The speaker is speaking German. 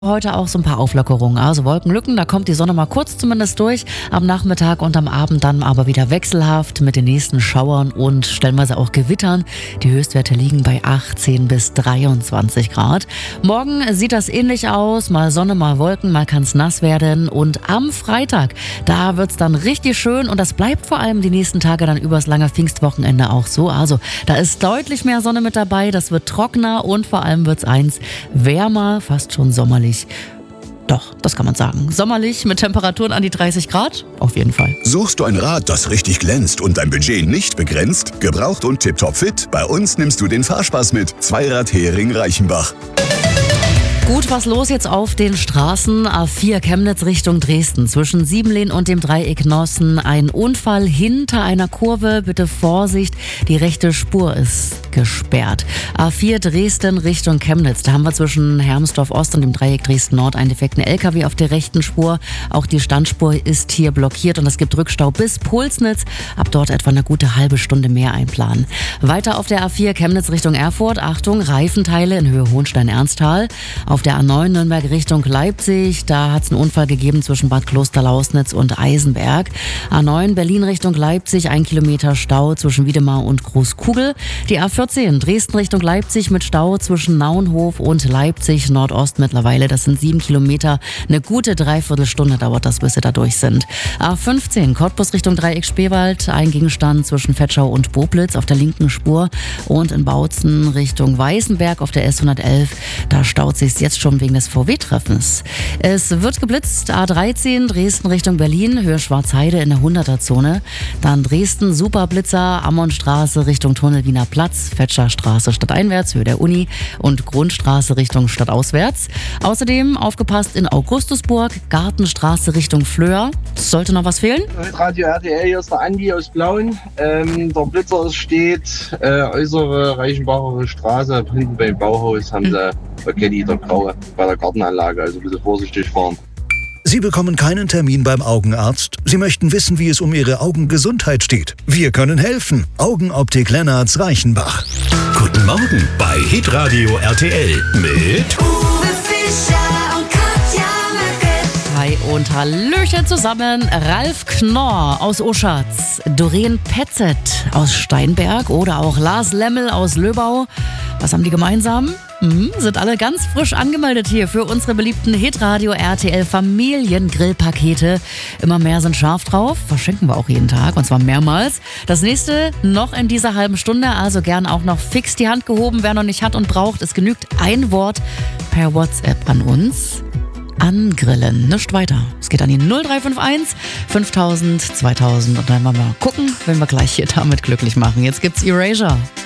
Heute auch so ein paar Auflockerungen, also Wolkenlücken, da kommt die Sonne mal kurz zumindest durch, am Nachmittag und am Abend dann aber wieder wechselhaft mit den nächsten Schauern und stellenweise auch Gewittern. Die Höchstwerte liegen bei 18 bis 23 Grad. Morgen sieht das ähnlich aus, mal Sonne, mal Wolken, mal kann es nass werden und am Freitag, da wird es dann richtig schön und das bleibt vor allem die nächsten Tage dann übers lange Pfingstwochenende auch so. Also da ist deutlich mehr Sonne mit dabei, das wird trockener und vor allem wird es wärmer, fast schon sommerlich. Doch, das kann man sagen. Sommerlich mit Temperaturen an die 30 Grad? Auf jeden Fall. Suchst du ein Rad, das richtig glänzt und dein Budget nicht begrenzt? Gebraucht und tipptopp fit? Bei uns nimmst du den Fahrspaß mit. Zweirad Hering Reichenbach. Gut, was los jetzt auf den Straßen? A4 Chemnitz Richtung Dresden. Zwischen Siebenlehn und dem Dreieck Nossen ein Unfall hinter einer Kurve. Bitte Vorsicht, die rechte Spur ist gesperrt. A4 Dresden Richtung Chemnitz. Da haben wir zwischen Hermsdorf Ost und dem Dreieck Dresden Nord einen defekten LKW auf der rechten Spur. Auch die Standspur ist hier blockiert und es gibt Rückstau bis Pulsnitz. Ab dort etwa eine gute halbe Stunde mehr einplanen. Weiter auf der A4 Chemnitz Richtung Erfurt. Achtung, Reifenteile in Höhe Hohenstein-Ernsthal. Auf der A9 Nürnberg Richtung Leipzig, da hat es einen Unfall gegeben zwischen Bad Klosterlausnitz und Eisenberg. A9 Berlin Richtung Leipzig, 1 Kilometer Stau zwischen Wiedemar und Großkugel. Die A14 Dresden Richtung Leipzig mit Stau zwischen Naunhof und Leipzig Nordost mittlerweile. Das sind 7 Kilometer. Eine gute Dreiviertelstunde dauert das, bis sie da durch sind. A15 Cottbus Richtung Dreieck Spreewald, ein Gegenstand zwischen Vetschau und Boblitz auf der linken Spur. Und in Bautzen Richtung Weißenberg auf der S111, da staut sich jetzt schon wegen des VW-Treffens. Es wird geblitzt, A13 Dresden Richtung Berlin, Höhe Schwarzheide in der 100er-Zone. Dann Dresden Superblitzer, Ammonstraße Richtung Tunnel Wiener Platz, Fetscherstraße stadteinwärts, Höhe der Uni und Grundstraße Richtung stadtauswärts. Außerdem aufgepasst in Augustusburg, Gartenstraße Richtung Flöhr. Sollte noch was fehlen? Radio RTL, hier ist der Andi aus Blauen. Der Blitzer steht äußere Reichenbacher Straße, hinten beim Bauhaus haben sie die der Graue bei der Gartenanlage, also ein bisschen vorsichtig fahren. Sie bekommen keinen Termin beim Augenarzt. Sie möchten wissen, wie es um Ihre Augengesundheit steht. Wir können helfen. Augenoptik Lennarts Reichenbach. Guten Morgen bei Hitradio RTL mit Uwe Fischer und Katja Möcke. Hi und Hallöchen zusammen. Ralf Knorr aus Oschatz, Doreen Petzet aus Steinberg oder auch Lars Lemmel aus Löbau. Was haben die gemeinsam? Sind alle ganz frisch angemeldet hier für unsere beliebten Hitradio RTL Familiengrillpakete. Immer mehr sind scharf drauf, verschenken wir auch jeden Tag und zwar mehrmals. Das nächste noch in dieser halben Stunde, also gern auch noch fix die Hand gehoben, wer noch nicht hat und braucht. Es genügt ein Wort per WhatsApp an uns. Angrillen, nicht weiter. Es geht an die 0351 5000 2000 und dann mal gucken, wenn wir gleich hier damit glücklich machen. Jetzt gibt's Erasure.